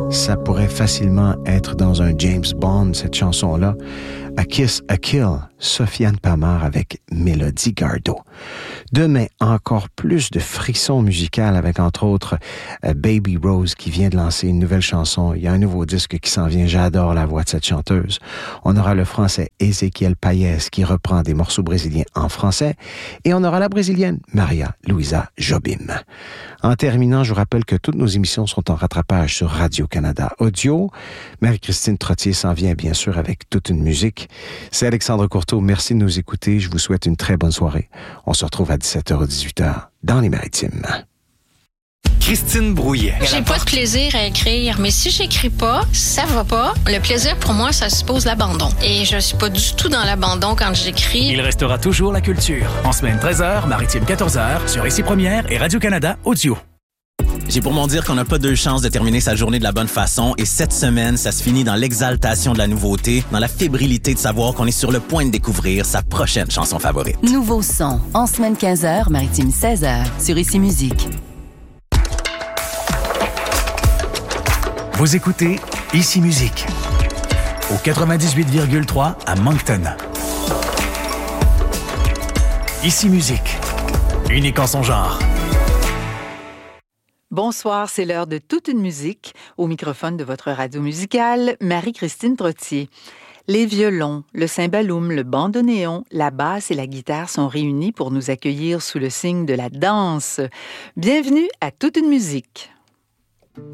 Ça pourrait facilement être dans un James Bond, cette chanson-là. A Kiss, a Kill, Sofiane Pamart avec Mélodie Gardot. Demain, encore plus de frissons musicaux avec, entre autres, Baby Rose qui vient de lancer une nouvelle chanson. Il y a un nouveau disque qui s'en vient. J'adore la voix de cette chanteuse. On aura le français Ezequiel Payès qui reprend des morceaux brésiliens en français. Et on aura la brésilienne Maria Luisa Jobim. En terminant, je vous rappelle que toutes nos émissions sont en rattrapage sur Radio-Canada Audio. Marie-Christine Trottier s'en vient, bien sûr, avec toute une musique. C'est Alexandre Courteau. Merci de nous écouter. Je vous souhaite une très bonne soirée. On se retrouve à 17h ou 18h dans les Maritimes. Christine Brouillet. J'ai pas de plaisir à écrire, mais si j'écris pas, ça va pas. Le plaisir, pour moi, ça suppose l'abandon. Et je suis pas du tout dans l'abandon quand j'écris. Il restera toujours la culture. En semaine 13h, Maritime 14h, sur Ici Première et Radio-Canada Audio. J'ai pour mon dire qu'on n'a pas deux chances de terminer sa journée de la bonne façon et cette semaine, ça se finit dans l'exaltation de la nouveauté, dans la fébrilité de savoir qu'on est sur le point de découvrir sa prochaine chanson favorite. Nouveau son, en semaine 15h, Maritime 16h, sur Ici Musique. Vous écoutez Ici Musique, au 98,3 à Moncton. Ici Musique, unique en son genre. Bonsoir, c'est l'heure de toute une musique. Au microphone de votre radio musicale, Marie-Christine Trottier. Les violons, le cymbalum, le bandoneon, la basse et la guitare sont réunis pour nous accueillir sous le signe de la danse. Bienvenue à toute une musique.